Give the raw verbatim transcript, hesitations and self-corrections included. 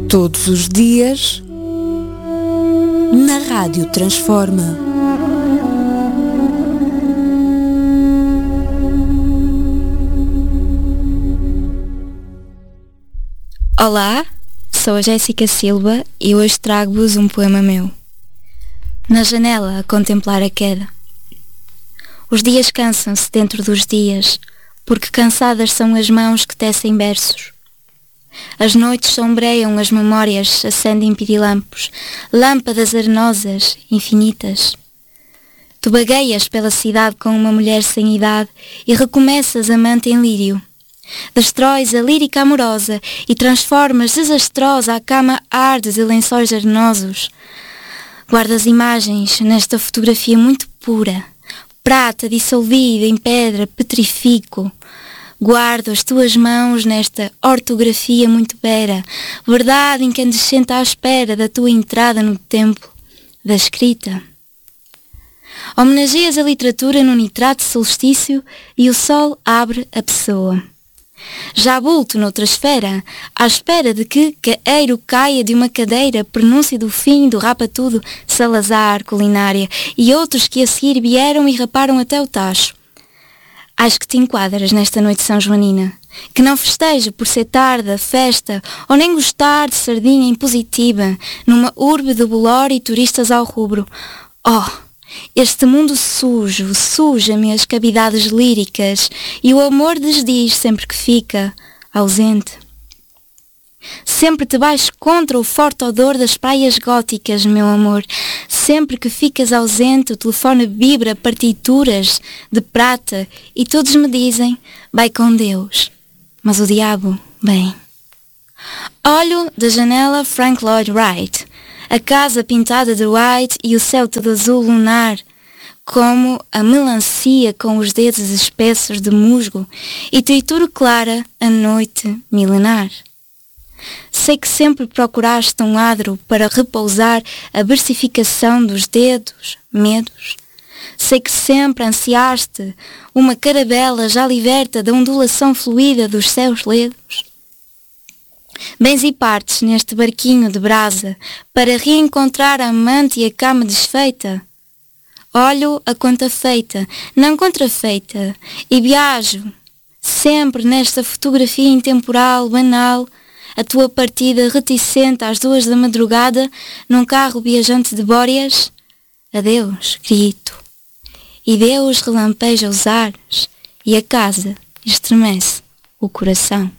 Todos os dias, na Rádio Transforma. Olá, sou a Jéssica Silva e hoje trago-vos um poema meu. Na janela a contemplar a queda. Os dias cansam-se dentro dos dias, porque cansadas são as mãos que tecem versos. As noites sombreiam as memórias, acendem pirilampos, lâmpadas arenosas, infinitas. Tu vagueias pela cidade com uma mulher sem idade e recomeças amante em lírio. Destróis a lírica amorosa e transformas desastrosa a cama arde de lençóis arenosos. Guardas imagens nesta fotografia muito pura, prata dissolvida em pedra, petrifico. Guardo as tuas mãos nesta ortografia muito vera, verdade incandescente à espera da tua entrada no templo da escrita. Homenageias a literatura no nitrato de solstício e o sol abre a pessoa. Já bulto noutra esfera, à espera de que caeiro caia de uma cadeira, pronúncio do fim do rapa-tudo, Salazar, culinária, e outros que a seguir vieram e raparam até o tacho. Acho que te enquadras nesta noite são-joanina, que não festeja por ser tarde a festa, ou nem gostar de sardinha impositiva, numa urbe de bolor e turistas ao rubro. Oh! Este mundo sujo, suja-me as cavidades líricas e o amor desdiz sempre que fica ausente. Sempre te vais contra o forte odor das praias góticas, meu amor. Sempre que ficas ausente o telefone vibra partituras de prata e todos me dizem, vai com Deus. Mas o diabo, bem. Olho da janela Frank Lloyd Wright. A casa pintada de white e o céu todo azul lunar, como a melancia com os dedos espessos de musgo, e trituro clara a noite milenar. Sei que sempre procuraste um adro para repousar a versificação dos dedos, medos. Sei que sempre ansiaste uma caravela já liberta da ondulação fluida dos céus ledos. Bens e partes neste barquinho de brasa para reencontrar a amante e a cama desfeita. Olho a conta feita, não contrafeita, e viajo sempre nesta fotografia intemporal, banal, a tua partida reticente às duas da madrugada num carro viajante de bóreas. Adeus, grito, e Deus relampeja os ares e a casa estremece o coração.